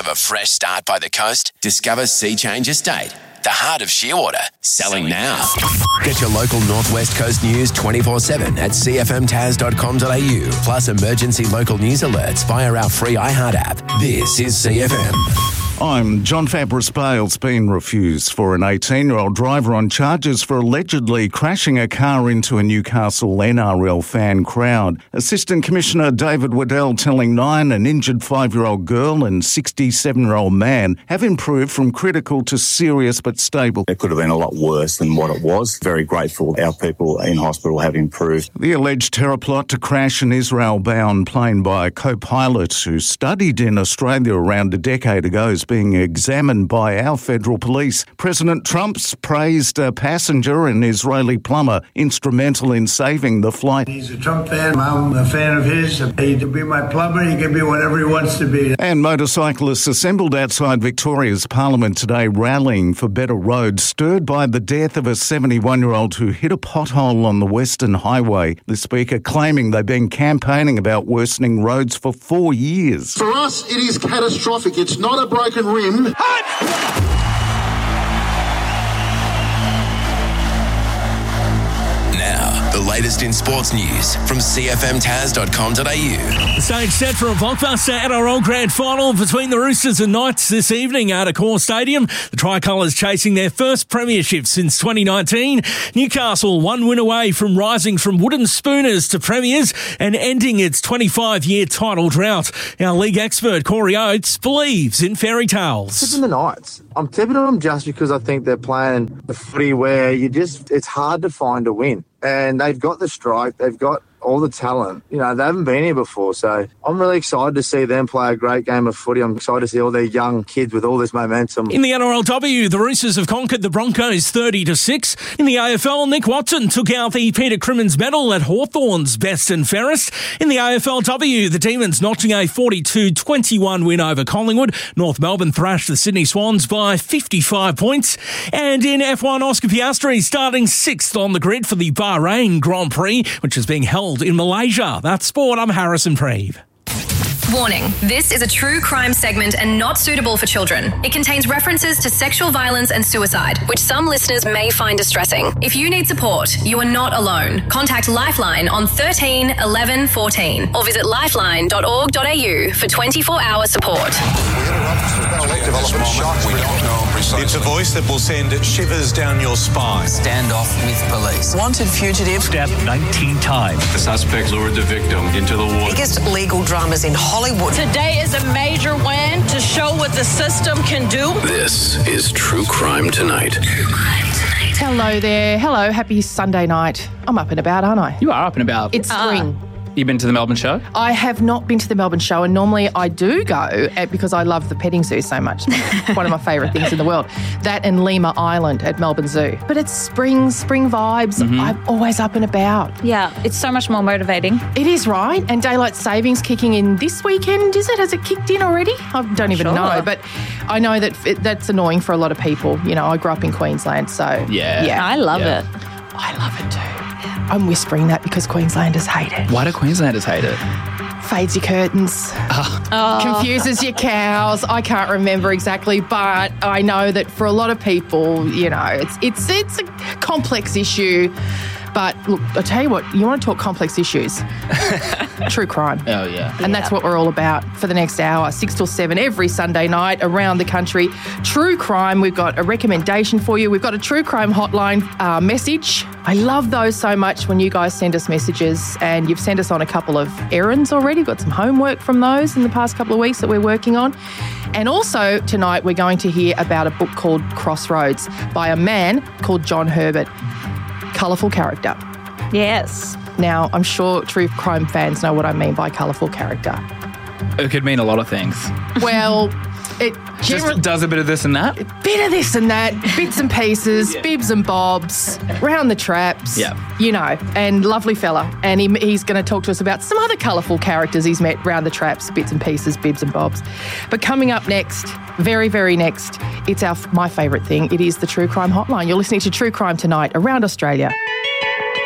of a fresh start by the coast? Discover Sea Change Estate, the heart of Shearwater. Selling now. Get your local Northwest Coast news 24/7 at cfmtas.com.au. Plus emergency local news alerts via our free iHeart app. This is CFM. I'm John Fabris. Bail's been refused for an 18-year-old driver on charges for allegedly crashing a car into a Newcastle NRL fan crowd. Assistant Commissioner David Waddell telling Nine an injured 5-year-old girl and 67-year-old man have improved from critical to serious but stable. It could have been a lot worse than what it was. Very grateful our people in hospital have improved. The alleged terror plot to crash an Israel-bound plane by a co-pilot who studied in Australia around a decade ago is being examined by our federal police. President Trump's praised a passenger, an Israeli plumber, instrumental in saving the flight. He's a Trump fan. I'm a fan of his. He can be my plumber. He can be whatever he wants to be. And motorcyclists assembled outside Victoria's Parliament today rallying for better roads, stirred by the death of a 71-year-old who hit a pothole on the Western Highway. The Speaker claiming they've been campaigning about worsening roads for 4 years. For us, it is catastrophic. It's not a broken rim. Now, the latest in sports news from cfmtas.com.au. The stage set for a blockbuster NRL Grand Final between the Roosters and Knights this evening at Accor Stadium. The Tricolours chasing their first premiership since 2019. Newcastle 1 win away from rising from wooden spooners to premiers and ending its 25-year title drought. Our league expert Corey Oates believes in fairy tales. Tipping the Knights. I'm tipping them just because I think they're playing the footy where it's hard to find a win. And they've got the strike, they've got all the talent. You know, they haven't been here before, so I'm really excited to see them play a great game of footy. I'm excited to see all their young kids with all this momentum. In the NRLW, the Roosters have conquered the Broncos 30-6. In the AFL, Nick Watson took out the Peter Crimmins medal at Hawthorn's best and fairest. In the AFLW, the Demons notching a 42-21 win over Collingwood. North Melbourne thrashed the Sydney Swans by 55 points. And in F1, Oscar Piastri starting 6th on the grid for the Bahrain Grand Prix, which is being held in Malaysia. That's sport. I'm Harrison Preeve. Warning, this is a true crime segment and not suitable for children. It contains references to sexual violence and suicide, which some listeners may find distressing. If you need support, you are not alone. Contact Lifeline on 13 11 14 or visit lifeline.org.au for 24-hour support. It's a voice that will send shivers down your spine. Standoff with police. Wanted fugitive. Stabbed 19 times. The suspect lured the victim into the water. Biggest legal dramas in Hollywood. Today is a major win to show what the system can do. This is True Crime Tonight. Hello there. Hello. Happy Sunday night. I'm up and about, aren't I? You are up and about. It's spring. You been to the Melbourne show? I have not been to the Melbourne show, and normally I do go because I love the petting zoo so much. One of my favourite things in the world. That and Lima Island at Melbourne Zoo. But it's spring vibes. Mm-hmm. I'm always up and about. Yeah, it's so much more motivating. It is, right? And daylight savings kicking in this weekend, is it? Has it kicked in already? I don't even know. But I know that that's annoying for a lot of people. You know, I grew up in Queensland, so yeah. I love it. I love it too. I'm whispering that because Queenslanders hate it. Why do Queenslanders hate it? Fades your curtains. Confuses your cows. I can't remember exactly, but I know that for a lot of people, you know, it's a complex issue. But look, I'll tell you what, you want to talk complex issues? True crime. Oh, yeah. And that's what we're all about for the next hour, 6 till 7, every Sunday night around the country. True crime, we've got a recommendation for you. We've got a true crime hotline message. I love those so much when you guys send us messages, and you've sent us on a couple of errands already. Got some homework from those in the past couple of weeks that we're working on. And also tonight we're going to hear about a book called Crossroads by a man called John Herbert. Colourful character. Yes. Now, I'm sure true crime fans know what I mean by colourful character. It could mean a lot of things. Well, it just does a bit of this and that? A bit of this and that, bits and pieces, bibs and bobs, round the traps, you know, and lovely fella. And he's going to talk to us about some other colourful characters he's met round the traps, bits and pieces, bibs and bobs. But coming up next, very, very next, it's my favourite thing. It is the True Crime Hotline. You're listening to True Crime Tonight around Australia.